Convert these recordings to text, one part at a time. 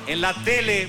En la tele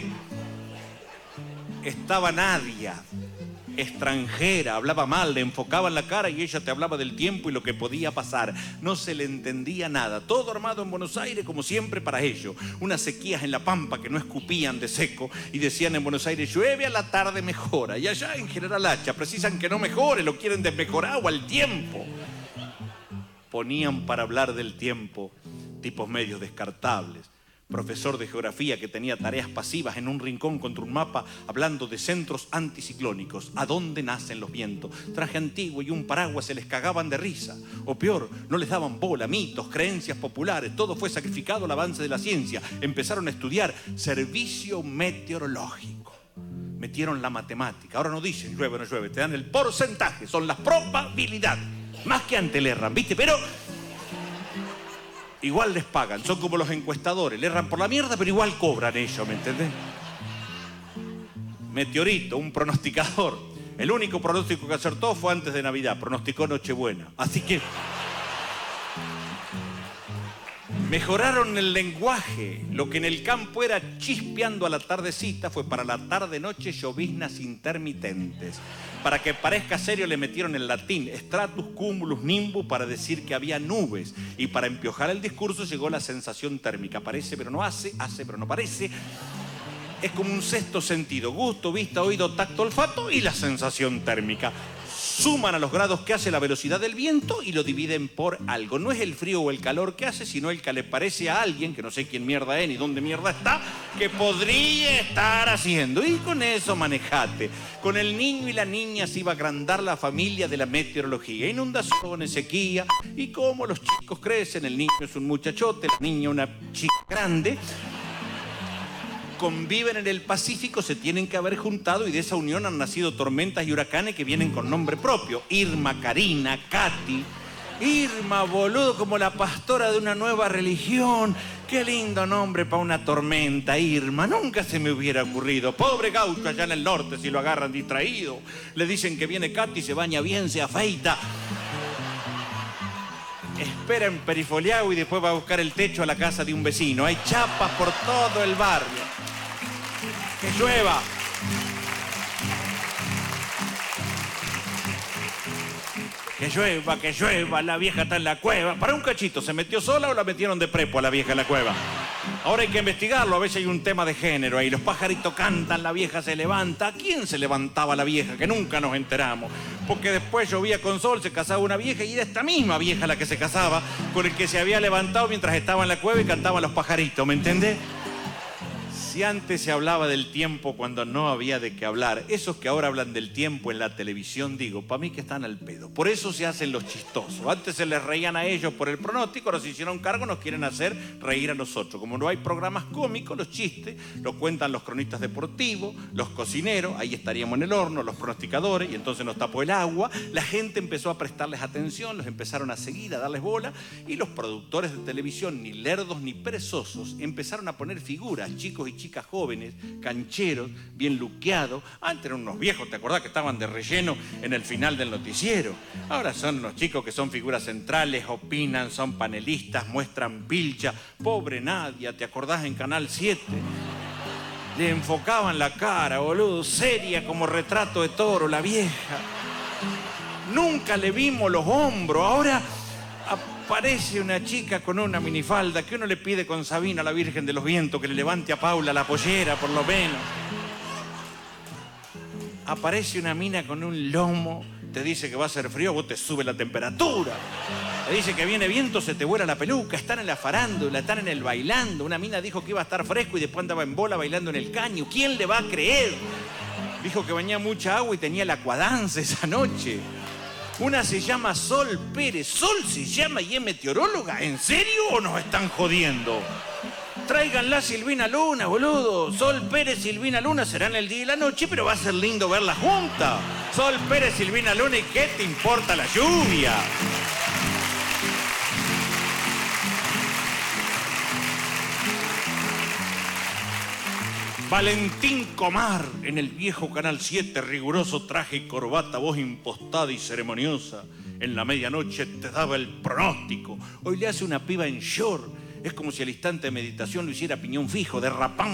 estaba Nadia, extranjera, hablaba mal, le enfocaban la cara y ella te hablaba del tiempo y lo que podía pasar. No se le entendía nada. Todo armado en Buenos Aires, como siempre, para ello. Unas sequías en La Pampa que no escupían de seco y decían en Buenos Aires, llueve a la tarde mejora. Y allá en General Hacha precisan que no mejore, lo quieren desmejorado al tiempo. Ponían para hablar del tiempo tipos medios descartables. Profesor de geografía que tenía tareas pasivas en un rincón contra un mapa hablando de centros anticiclónicos, a dónde nacen los vientos. Traje antiguo y un paraguas, se les cagaban de risa. O peor, no les daban bola, mitos, creencias populares, todo fue sacrificado al avance de la ciencia. Empezaron a estudiar servicio meteorológico. Metieron la matemática. Ahora no dicen llueve o no llueve, te dan el porcentaje, son las probabilidades. Más que antes le erran, ¿viste? Pero igual les pagan, son como los encuestadores, le erran por la mierda, pero igual cobran ellos, ¿me entendés? Meteorito, un pronosticador. El único pronóstico que acertó fue antes de Navidad, pronosticó Nochebuena. Así que mejoraron el lenguaje. Lo que en el campo era chispeando a la tardecita fue para la tarde-noche lloviznas intermitentes. Para que parezca serio le metieron el latín stratus cumulus nimbus para decir que había nubes. Y para empiojar el discurso llegó la sensación térmica. Parece pero no hace, hace pero no parece. Es como un sexto sentido: gusto, vista, oído, tacto, olfato y la sensación térmica. Suman a los grados que hace la velocidad del viento y lo dividen por algo. No es el frío o el calor que hace, sino el que le parece a alguien, que no sé quién mierda es ni dónde mierda está, que podría estar haciendo. Y con eso manejate. Con el niño y la niña se iba a agrandar la familia de la meteorología. Inundaciones, sequía. Y como los chicos crecen, el niño es un muchachote, la niña una chica grande. Conviven en el Pacífico, se tienen que haber juntado y de esa unión han nacido tormentas y huracanes que vienen con nombre propio. Irma, Karina, Katy. Irma, boludo, como la pastora de una nueva religión. Qué lindo nombre para una tormenta, Irma. Nunca se me hubiera ocurrido. Pobre gaucho allá en el norte, si lo agarran distraído. Le dicen que viene Katy, se baña bien, se afeita. Espera en Perifoliao y después va a buscar el techo a la casa de un vecino. Hay chapas por todo el barrio. Que llueva. Que llueva, la vieja está en la cueva. Para un cachito, ¿se metió sola o la metieron de prepo a la vieja en la cueva? Ahora hay que investigarlo, a veces hay un tema de género ahí. Los pajaritos cantan, la vieja se levanta. ¿A quién se levantaba la vieja? Que nunca nos enteramos. Porque después llovía con sol, se casaba una vieja y era esta misma vieja la que se casaba con el que se había levantado mientras estaba en la cueva y cantaban los pajaritos, ¿me entendés? Si antes se hablaba del tiempo cuando no había de qué hablar, esos que ahora hablan del tiempo en la televisión, digo, para mí que están al pedo. Por eso se hacen los chistosos. Antes se les reían a ellos por el pronóstico, ahora se hicieron cargo, nos quieren hacer reír a nosotros. Como no hay programas cómicos, los chistes los cuentan los cronistas deportivos, los cocineros, ahí estaríamos en el horno, los pronosticadores, y entonces nos tapó el agua. La gente empezó a prestarles atención, los empezaron a seguir, a darles bola, y los productores de televisión, ni lerdos ni perezosos, empezaron a poner figuras, chicos y chicas jóvenes, cancheros, bien luqueados. Antes eran unos viejos, ¿te acordás que estaban de relleno en el final del noticiero? Ahora son unos chicos que son figuras centrales, opinan, son panelistas, muestran pilcha. Pobre Nadia, ¿te acordás en Canal 7? Le enfocaban la cara, boludo, seria como retrato de toro, la vieja. Nunca le vimos los hombros, ahora aparece una chica con una minifalda que uno le pide con Sabina a la Virgen de los Vientos que le levante a Paula la pollera, por lo menos. Aparece una mina con un lomo, te dice que va a hacer frío, vos te sube la temperatura. Te dice que viene viento, se te vuela la peluca. Están en la farándula, están en el bailando. Una mina dijo que iba a estar fresco y después andaba en bola bailando en el caño. ¿Quién le va a creer? Dijo que bañaba mucha agua y tenía el aquadance esa noche. Una se llama Sol Pérez. Sol se llama y es meteoróloga. ¿En serio o nos están jodiendo? Tráiganla Silvina Luna, boludo. Sol Pérez, Silvina Luna serán el día y la noche, pero va a ser lindo verla junta. Sol Pérez, Silvina Luna, ¿y qué te importa la lluvia? Valentín Comar en el viejo Canal 7, riguroso traje y corbata, voz impostada y ceremoniosa. En la medianoche te daba el pronóstico. Hoy le hace una piba en short. Es como si al instante de meditación lo hiciera piñón fijo, derrapando